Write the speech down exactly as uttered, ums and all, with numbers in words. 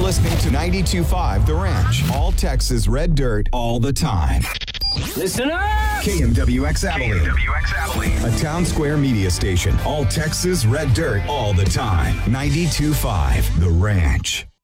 listening to ninety-two point five The Ranch. All Texas red dirt all the time. Listen up! K M W X Abilene. K M W X Abilene. A Town Square media station. All Texas red dirt all the time. ninety-two point five The Ranch.